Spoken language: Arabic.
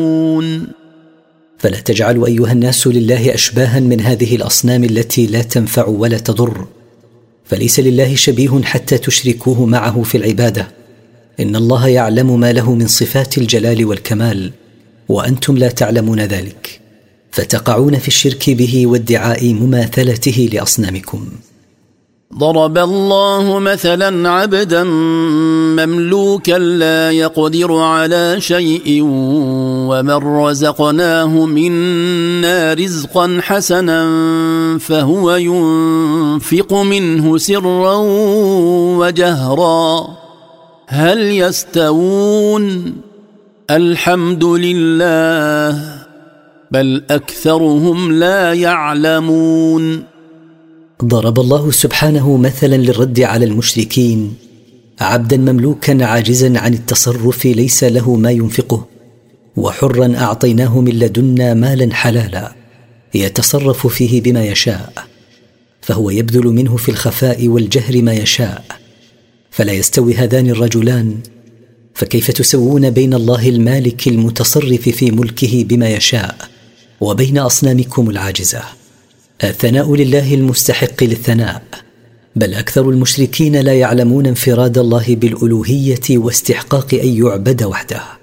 فلا تجعلوا أيها الناس لله أشباها من هذه الأصنام التي لا تنفع ولا تضر، فليس لله شبيه حتى تشركوه معه في العبادة. إن الله يعلم ما له من صفات الجلال والكمال، وأنتم لا تعلمون ذلك، فتقعون في الشرك به وادعاء مماثلته لأصنامكم. ضرب الله مثلا عبدا مملوكا لا يقدر على شيء ومن رزقناه منا رزقا حسنا فهو ينفق منه سرا وجهرا هل يستوون؟ الحمد لله بل أكثرهم لا يعلمون. ضرب الله سبحانه مثلا للرد على المشركين عبدا مملوكا عاجزا عن التصرف ليس له ما ينفقه، وحرا أعطيناه من لدنا مالا حلالا يتصرف فيه بما يشاء، فهو يبذل منه في الخفاء والجهر ما يشاء، فلا يستوي هذان الرجلان. فكيف تسوون بين الله المالك المتصرف في ملكه بما يشاء وبين أصنامكم العاجزة؟ الثناء لله المستحق للثناء، بل أكثر المشركين لا يعلمون انفراد الله بالألوهية واستحقاق أن يعبد وحده.